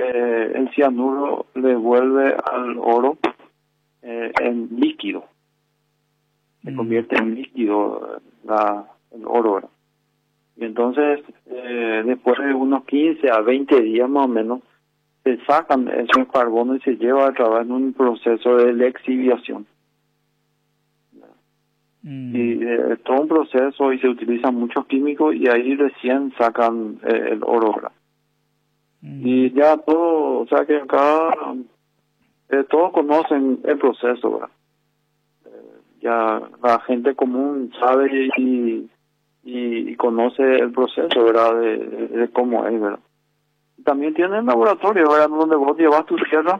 el cianuro le vuelve al oro en líquido. Se convierte en líquido el oro, ¿verdad? Y entonces, después de unos 15 a 20 días más o menos, se sacan esos carbonos y se lleva a través de un proceso de lixiviación. Y todo un proceso, y se utilizan muchos químicos, y ahí recién sacan el oro, ¿verdad? Y ya todo, o sea que acá todos conocen el proceso, ¿verdad? Ya la gente común sabe y conoce el proceso, ¿verdad? De cómo es, ¿verdad? También tienen laboratorios, ¿verdad? Donde vos llevas tu tierra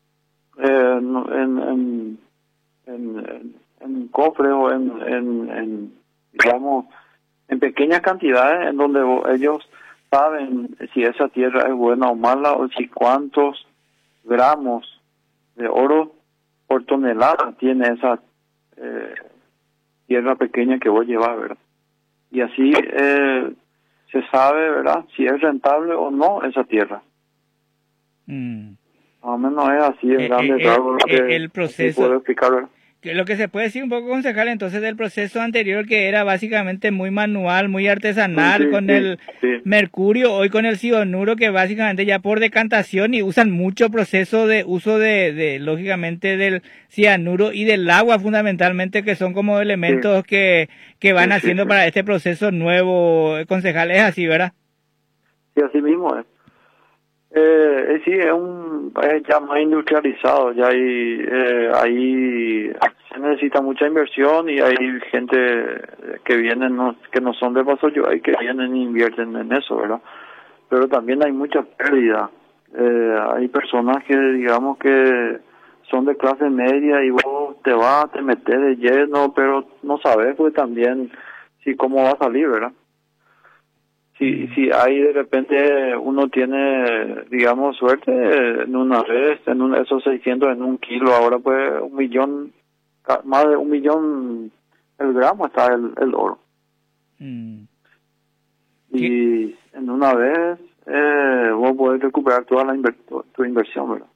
en cofre o digamos, en pequeñas cantidades, en donde ellos saben si esa tierra es buena o mala, o si cuántos gramos de oro por tonelada tiene esa tierra pequeña que vos llevas, ¿verdad? Y así se sabe, ¿verdad?, si es rentable o no esa tierra. Más o menos es así, en grandes rasgos, el proceso. Puedo explicar, ¿verdad? Lo que se puede decir un poco, concejal, entonces, del proceso anterior, que era básicamente muy manual, muy artesanal, el mercurio, hoy con el cianuro, que básicamente ya por decantación, y usan mucho proceso de uso de lógicamente, del cianuro y del agua, fundamentalmente, que son como elementos que van haciendo para este proceso nuevo, concejal. Es así, ¿verdad? Sí, así mismo es. Sí, es ya más industrializado, ya ahí se necesita mucha inversión, y hay gente que vienen, que no son de Pasoyoay, que vienen e invierten en eso, ¿verdad? Pero también hay mucha pérdida. Hay personas que, digamos, que son de clase media, y vos te metes de lleno, pero no sabes pues también si cómo va a salir, ¿verdad? Si hay de repente uno tiene, digamos, suerte en una vez, esos 600 en un kilo, ahora pues 1 millón, más de 1 millón el gramo está el oro. Y en una vez vos podés recuperar toda tu inversión, ¿verdad?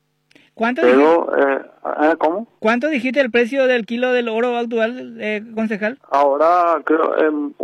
¿Cómo? ¿Cuánto dijiste el precio del kilo del oro actual, concejal? Ahora creo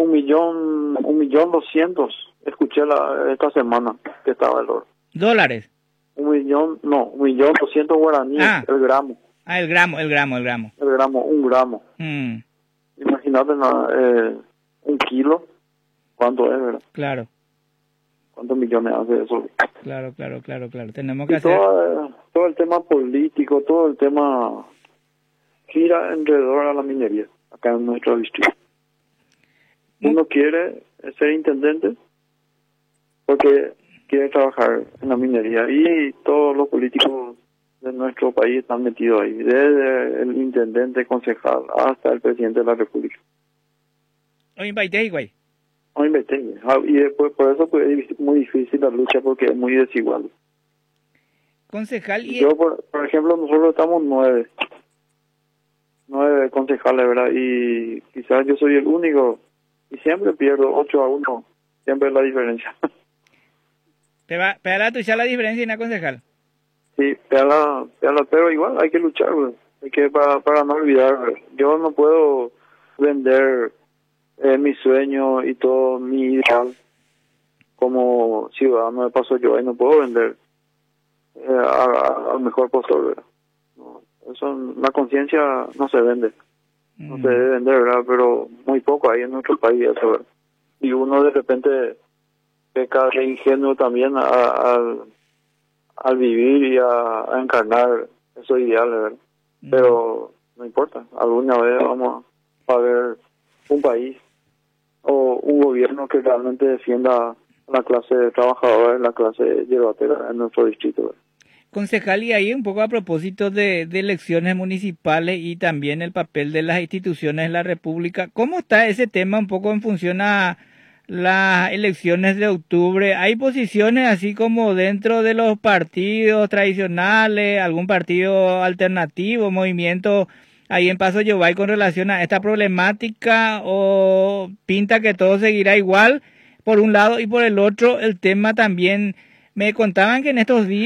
1.200.000. Escuché esta semana que estaba el oro. ¿Dólares? 1.200.000 guaraníes el gramo. El gramo. El gramo, 1 gramo. Imagínate un kilo, ¿cuánto es, verdad? Claro. ¿Cuántos millones hace eso? Claro. Tenemos que hacer... Todo el tema político, todo el tema gira alrededor a la minería, acá en nuestro distrito. Uno quiere ser intendente porque quiere trabajar en la minería, y todos los políticos de nuestro país están metidos ahí, desde el intendente, concejal, hasta el presidente de la República. Hoy invité, güey. Y después, por eso pues, es muy difícil la lucha, porque es muy desigual. Concejal, Yo, por ejemplo, nosotros estamos 9 concejales, ¿verdad? Y quizás yo soy el único, y siempre pierdo 8-1, siempre es la diferencia. ¿Pega la tuya la diferencia, ¿no, concejal? Sí, pega, pero igual hay que luchar, ¿verdad? Hay que, para no olvidar, ¿verdad? Yo no puedo vender mi sueño y todo mi ideal como ciudadano de Pasoyoay, no puedo vender al mejor postor, ¿verdad? No, eso, la conciencia no se vende, no se debe vender, ¿verdad? Pero muy poco hay en nuestro país eso, ¿verdad? Y uno de repente peca de ingenuo también al vivir y a encarnar esos ideales, ¿verdad? Pero no importa, alguna vez vamos a ver un país o un gobierno que realmente defienda la clase trabajadora, la clase yerbatera en nuestro distrito, ¿verdad? Concejal, y ahí un poco a propósito de elecciones municipales y también el papel de las instituciones de la República, ¿cómo está ese tema un poco en función a las elecciones de octubre? ¿Hay posiciones así como dentro de los partidos tradicionales, algún partido alternativo, movimiento ahí en Pasoyoay con relación a esta problemática, o pinta que todo seguirá igual por un lado, y por el otro el tema también? Me contaban que en estos días